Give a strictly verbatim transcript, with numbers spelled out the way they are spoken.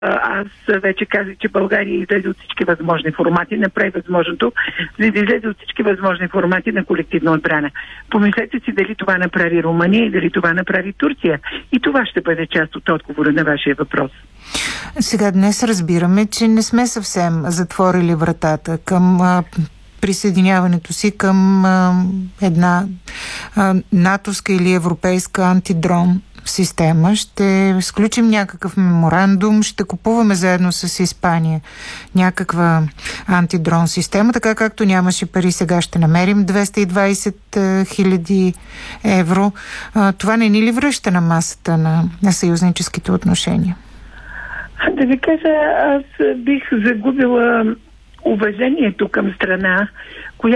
Аз вече казах, че България излезе от всички възможни формати, направи възможното, за да излезе от всички възможни формати на колективна отбрана. Помислете си дали това направи Румъния и дали това направи Турция. И това ще бъде част от отговора на вашия въпрос. Сега днес разбираме, че не сме съвсем затворили вратата към а, присъединяването си към а, една а, натовска или европейска антидрон система. Ще сключим някакъв меморандум, ще купуваме заедно с Испания някаква антидрон система, така както нямаше пари, сега ще намерим двеста и двадесет хиляди евро. А, това не ни ли връща на масата на, на съюзническите отношения? Да ви кажа, аз бих загубила уважението към страна,